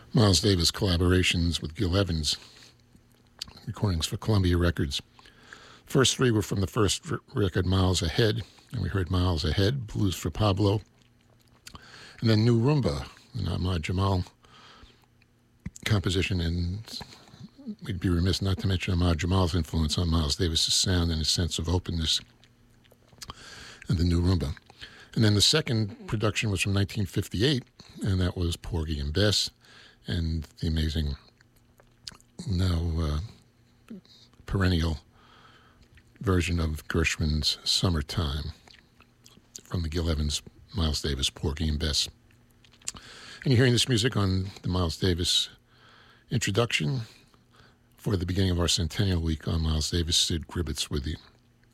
Miles Davis collaborations with Gil Evans, recordings for Columbia Records. First three were from the first record, Miles Ahead, and we heard Miles Ahead, Blues for Pablo, and then New Rumba, an Ahmad Jamal composition, and we'd be remiss not to mention Ahmad Jamal's influence on Miles Davis's sound and his sense of openness, and the New Rumba. And then the second production was from 1958, and that was Porgy and Bess, and the amazing, now perennial version of Gershwin's Summertime from the Gil Evans, Miles Davis, Porgy and Bess. And you're hearing this music on the Miles Davis introduction for the beginning of our Centennial Week on Miles Davis. Sid Gribbets with you.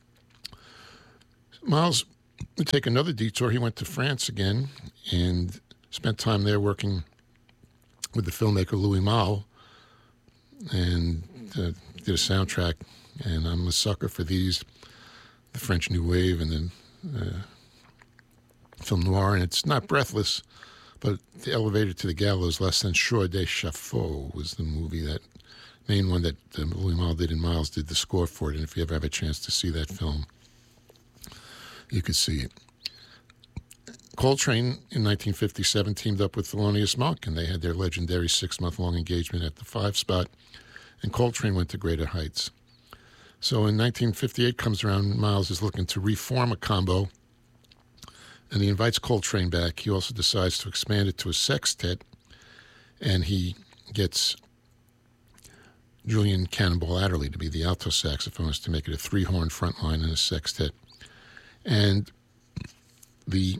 Miles would take another detour. He went to France again and spent time there working with the filmmaker Louis Malle and did a soundtrack. And I'm a sucker for these, the French New Wave and the film noir. And it's not Breathless, but The Elevator to the Gallows, L'Ascenseur d'Échafaud was the movie, that main one that Louis Malle did, and Miles did the score for it. And if you ever have a chance to see that film, you could see it. Coltrane in 1957 teamed up with Thelonious Monk, and they had their legendary 6-month-long engagement at the Five Spot, and Coltrane went to greater heights. So in 1958 comes around, Miles is looking to reform a combo, and he invites Coltrane back. He also decides to expand it to a sextet, and he gets Julian Cannonball Adderley to be the alto saxophonist to make it a 3-horn front line and a sextet. And the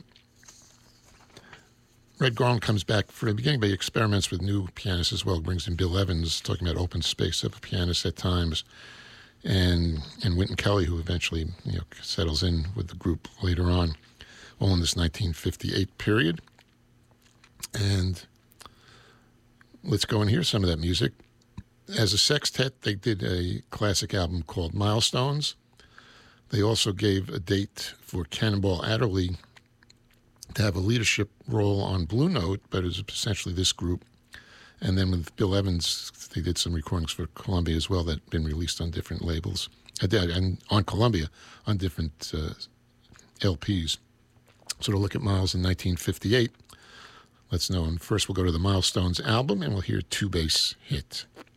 Red Garland comes back for the beginning, but he experiments with new pianists as well. Brings in Bill Evans, talking about open space of a pianist at times, and Wynton Kelly, who eventually settles in with the group later on, all in this 1958 period. And let's go and hear some of that music. As a sextet, they did a classic album called Milestones. They also gave a date for Cannonball Adderley to have a leadership role on Blue Note, but it was essentially this group. And then with Bill Evans, they did some recordings for Columbia as well that had been released on different labels, and on Columbia on different LPs. So to look at Miles in 1958, let's know. And first we'll go to the Milestones album, and we'll hear Two Bass Hit.